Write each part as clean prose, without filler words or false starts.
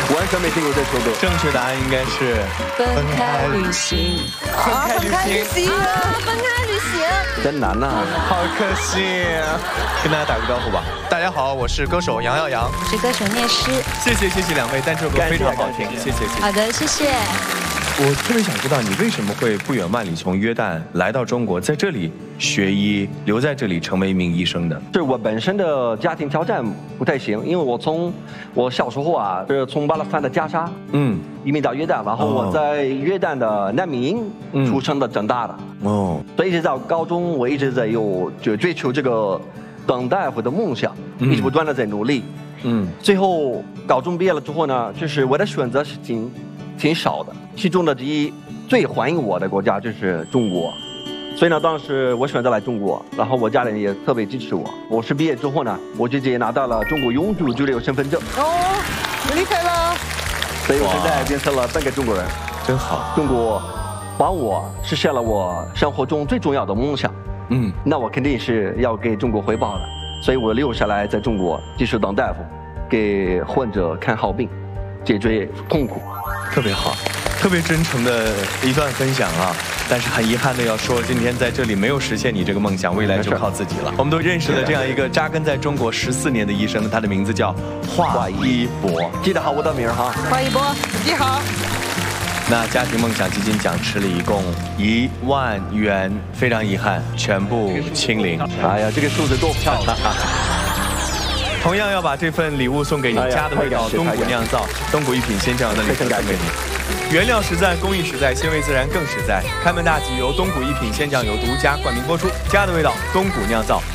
完全没听过这首歌。 正确答案应该是分开旅行。 分开旅行。 分开旅行。 真难呐！ 好可惜，跟大家打个招呼吧。大家好，我是歌手杨耀阳， 我是歌手聂诗。 谢谢两位，但这首歌非常好听，谢谢。 好的，谢谢。 我特别想知道你为什么会不远万里从约旦来到中国，在这里学医，留在这里成为一名医生的？ 是我本身的家庭条件不太行，因为我小时候啊是从巴勒斯坦的加沙，移民到约旦，然后我在约旦的难民营出生的长大的，所以一直到高中我一直在就追求这个当大夫的梦想，一直不断的在努力，最后高中毕业了之后呢，就是我的选择是挺少的，其中的最欢迎我的国家就是中国，所以呢，当时我选择来中国，然后我家人也特别支持我。我是毕业之后呢，我直接拿到了中国永久居留身份证。哦，厉害了！所以我现在变成了半个中国人， 真好。 中国帮我实现了我生活中最重要的梦想。那我肯定是要给中国回报的，所以我留下来在中国继续当大夫，给患者看好病，解决痛苦。 特别好，特别真诚的一段分享啊！但是很遗憾的要说，今天在这里没有实现你这个梦想，未来就靠自己了。我们都认识了这样一个扎根在中国14年的医生，他的名字叫华一博， 记得好我的名哈， 华一博，你好。 那家庭梦想基金奖池里一共1万元，非常遗憾，全部清零。 哎呀，这个数字多漂亮！ 同样要把这份礼物送给你，家的味道，东谷酿造，东谷一品鲜酱油的礼物送给你。原料实在，工艺实在，鲜味自然更实在。开门大吉由东谷一品鲜酱油独家冠名播出，家的味道，东谷酿造。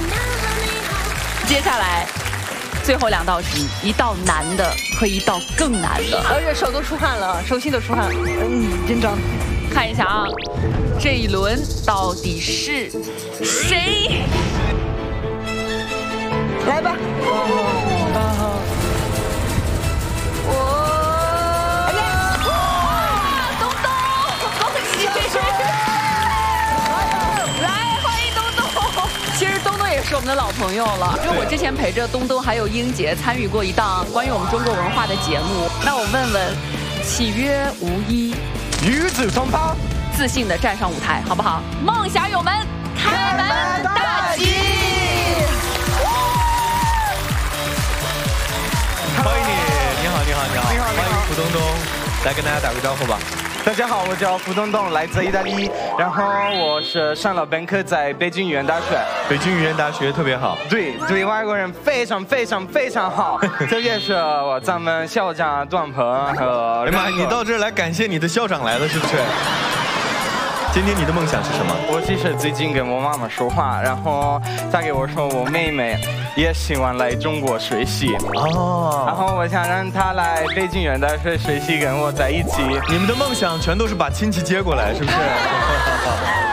接下来，最后2道题，一道难的和一道更难的， 而且手都出汗了，手心都出汗了，紧张。 看一下啊，这一轮到底是谁？ 来吧。 东东，恭喜！来，欢迎东东。其实东东也是我们的老朋友了，因为我之前陪着东东还有英杰参与过一档关于我们中国文化的节目。那我问问，契约无一， 与子同胞， 自信的站上舞台，好不好？梦想有门，开门大吉！ 欢迎你，你好，欢迎胡东东，来跟大家打个招呼吧。 大家好，我叫胡东东，来自意大利，然后我是上了本科在北京语言大学。 北京语言大学特别好， 对外国人非常好，特别是咱们校长段鹏和。 哎妈，你到这儿来感谢你的校长来了是不是？今天你的梦想是什么？ 我其实最近跟我妈妈说话，然后她给我说我妹妹也希望来中国学习哦，然后我想让她来北京语言大学学习，跟我在一起。 你们的梦想全都是把亲戚接过来，是不是？